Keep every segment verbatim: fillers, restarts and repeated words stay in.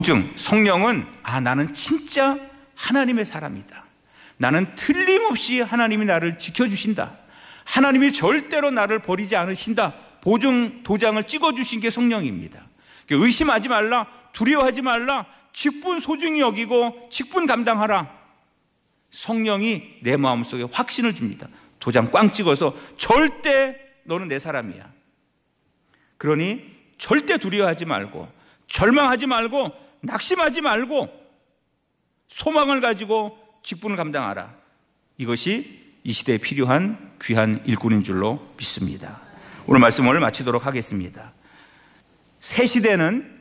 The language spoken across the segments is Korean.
보증, 성령은 아 나는 진짜 하나님의 사람이다. 나는 틀림없이 하나님이 나를 지켜주신다. 하나님이 절대로 나를 버리지 않으신다. 보증 도장을 찍어주신 게 성령입니다. 의심하지 말라, 두려워하지 말라, 직분 소중히 여기고 직분 감당하라. 성령이 내 마음속에 확신을 줍니다. 도장 꽝 찍어서 절대 너는 내 사람이야. 그러니 절대 두려워하지 말고 절망하지 말고 낙심하지 말고 소망을 가지고 직분을 감당하라. 이것이 이 시대에 필요한 귀한 일꾼인 줄로 믿습니다. 오늘 말씀을 마치도록 하겠습니다. 새 시대는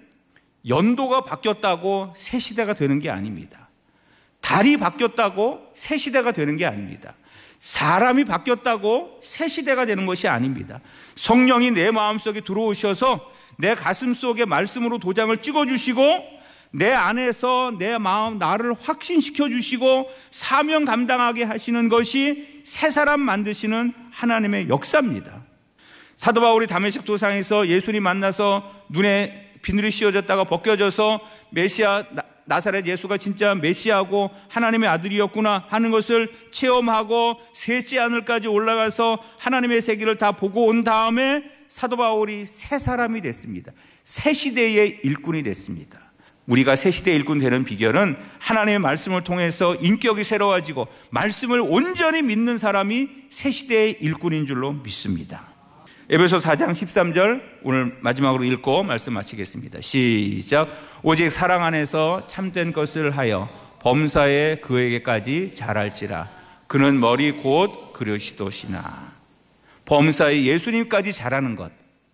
연도가 바뀌었다고 새 시대가 되는 게 아닙니다. 달이 바뀌었다고 새 시대가 되는 게 아닙니다. 사람이 바뀌었다고 새 시대가 되는 것이 아닙니다. 성령이 내 마음속에 들어오셔서 내 가슴 속에 말씀으로 도장을 찍어주시고 내 안에서 내 마음 나를 확신시켜 주시고 사명 감당하게 하시는 것이 새 사람 만드시는 하나님의 역사입니다. 사도 바울이 다메섹 도상에서 예수님 만나서 눈에 비늘이 씌워졌다가 벗겨져서 메시아 나사렛 예수가 진짜 메시아고 하나님의 아들이었구나 하는 것을 체험하고 셋째 하늘까지 올라가서 하나님의 세계를 다 보고 온 다음에 사도 바울이 새 사람이 됐습니다. 새 시대의 일꾼이 됐습니다. 우리가 새 시대의 일꾼 되는 비결은 하나님의 말씀을 통해서 인격이 새로워지고 말씀을 온전히 믿는 사람이 새 시대의 일꾼인 줄로 믿습니다. 에베소 사 장 십삼 절 오늘 마지막으로 읽고 말씀 마치겠습니다. 시작. 오직 사랑 안에서 참된 것을 하여 범사에 그에게까지 자랄지라. 그는 머리 곧 그리스도시나. 범사에 예수님까지 자라는 것,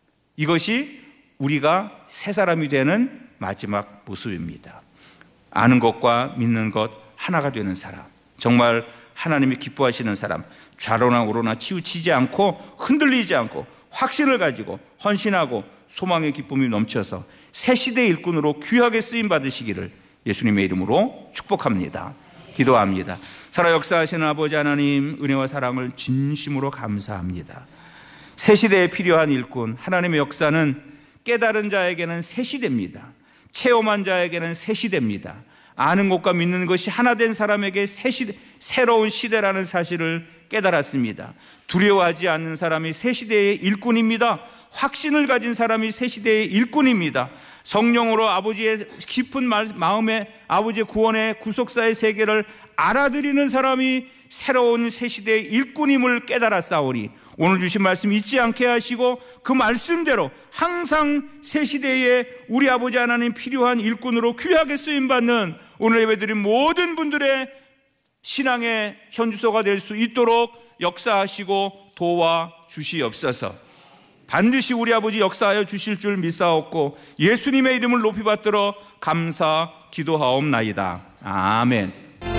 이것이 우리가 새 사람이 되는 마지막 모습입니다. 아는 것과 믿는 것 하나가 되는 사람, 정말 하나님이 기뻐하시는 사람, 좌로나 우로나 치우치지 않고 흔들리지 않고 확신을 가지고 헌신하고 소망의 기쁨이 넘쳐서 새 시대의 일꾼으로 귀하게 쓰임 받으시기를 예수님의 이름으로 축복합니다. 기도합니다. 살아 역사하시는 아버지 하나님, 은혜와 사랑을 진심으로 감사합니다. 새 시대에 필요한 일꾼, 하나님의 역사는 깨달은 자에게는 새 시대입니다. 체험한 자에게는 새 시대입니다. 아는 것과 믿는 것이 하나 된 사람에게 새 시대, 새로운 시대라는 사실을 깨달았습니다. 두려워하지 않는 사람이 새 시대의 일꾼입니다. 확신을 가진 사람이 새 시대의 일꾼입니다. 성령으로 아버지의 깊은 마음에 아버지의 구원의 구속사의 세계를 알아들이는 사람이 새로운 새 시대의 일꾼임을 깨달았사오니 오늘 주신 말씀 잊지 않게 하시고 그 말씀대로 항상 새 시대에 우리 아버지 하나님 필요한 일꾼으로 귀하게 쓰임받는 오늘 예배드린 모든 분들의 신앙의 현주소가 될 수 있도록 역사하시고 도와주시옵소서. 반드시 우리 아버지 역사하여 주실 줄 믿사옵고 예수님의 이름을 높이 받들어 감사 기도하옵나이다. 아멘.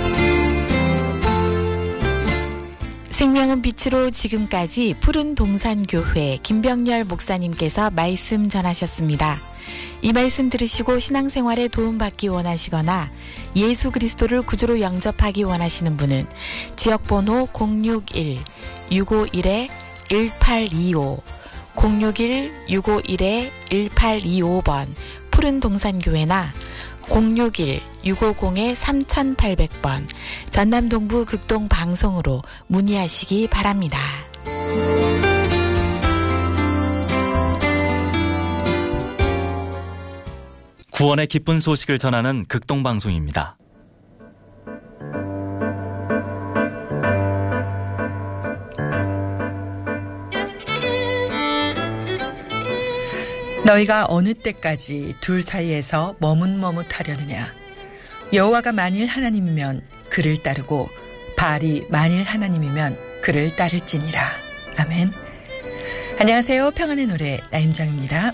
생명은 빛으로 지금까지 푸른 동산교회 김병렬 목사님께서 말씀 전하셨습니다. 이 말씀 들으시고 신앙생활에 도움받기 원하시거나 예수 그리스도를 구주로 영접하기 원하시는 분은 지역번호 공육일 육오일 일팔이오 공육일 육오일 일팔이오 번 푸른 동산교회나 공육일 육오공 삼팔공공 번 전남동부 극동방송으로 문의하시기 바랍니다. 구원의 기쁜 소식을 전하는 극동방송입니다. 너희가 어느 때까지 둘 사이에서 머뭇머뭇하려느냐. 여호와가 만일 하나님이면 그를 따르고 바알이 만일 하나님이면 그를 따를지니라. 아멘. 안녕하세요. 평안의 노래 나윤정입니다.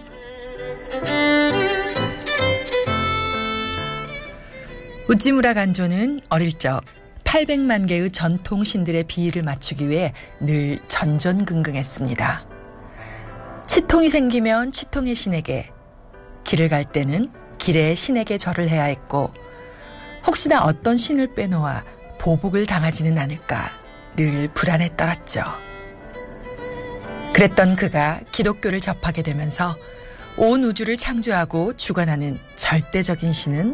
우찌무라 간조는 어릴 적 팔백만 개의 전통 신들의 비위를 맞추기 위해 늘 전전긍긍했습니다. 치통이 생기면 치통의 신에게, 길을 갈 때는 길의 신에게 절을 해야 했고 혹시나 어떤 신을 빼놓아 보복을 당하지는 않을까 늘 불안에 떨었죠. 그랬던 그가 기독교를 접하게 되면서 온 우주를 창조하고 주관하는 절대적인 신은